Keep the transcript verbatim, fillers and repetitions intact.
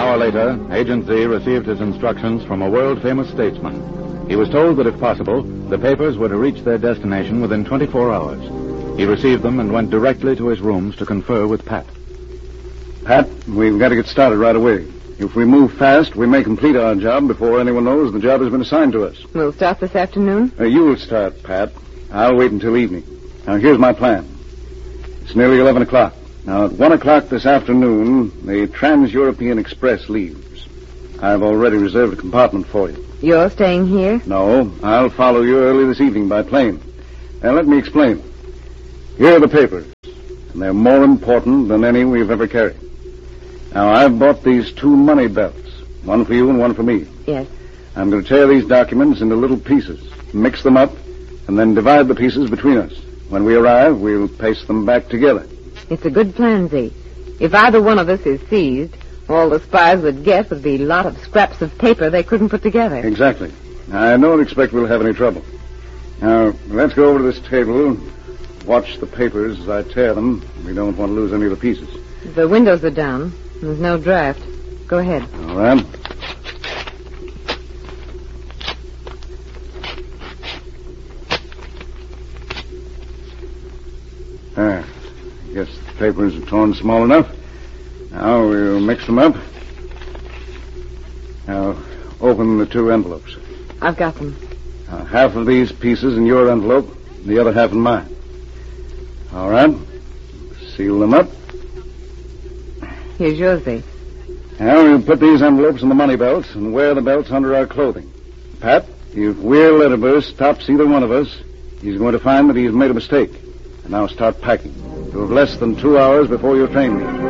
hour later, Agent Z received his instructions from a world-famous statesman. He was told that, if possible, the papers were to reach their destination within twenty-four hours. He received them and went directly to his rooms to confer with Pat. Pat, we've got to get started right away. If we move fast, we may complete our job before anyone knows the job has been assigned to us. We'll start this afternoon? Uh, you'll start, Pat. I'll wait until evening. Now, here's my plan. It's nearly eleven o'clock. Now, at one o'clock this afternoon, the Trans-European Express leaves. I've already reserved a compartment for you. You're staying here? No, I'll follow you early this evening by plane. Now, let me explain. Here are the papers, and they're more important than any we've ever carried. Now, I've bought these two money belts, one for you and one for me. Yes. I'm going to tear these documents into little pieces, mix them up, and then divide the pieces between us. When we arrive, we'll paste them back together. It's a good plan, Z. If either one of us is seized, all the spies would get would be a lot of scraps of paper they couldn't put together. Exactly. I don't expect we'll have any trouble. Now, let's go over to this table. Watch the papers as I tear them. We don't want to lose any of the pieces. The windows are down. There's no draft. Go ahead. All right. Ah, I guess the papers are torn small enough. Now we'll mix them up. Now, open the two envelopes. I've got them. Now, half of these pieces in your envelope, the other half in mine. All right. Seal them up. Here's yours, Z. Now, we'll put these envelopes in the money belts and wear the belts under our clothing. Pat, if Weir Letterbury stops either one of us, he's going to find that he's made a mistake. And now start packing. You have less than two hours before your train leaves.